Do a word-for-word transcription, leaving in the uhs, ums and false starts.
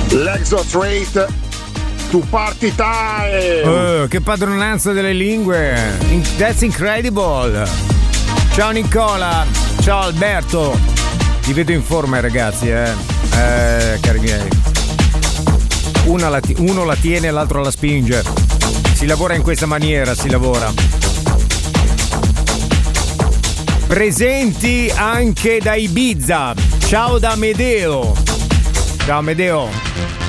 L'exotrate to party time. Oh, che padronanza delle lingue. That's incredible. Ciao Nicola. Ciao Alberto. Vi vedo in forma ragazzi, eh. Eh, cari miei. Una la t- uno la tiene e l'altro la spinge. Si lavora in questa maniera, si lavora. Presenti anche da Ibiza. Ciao da Medeo. Ciao Medeo.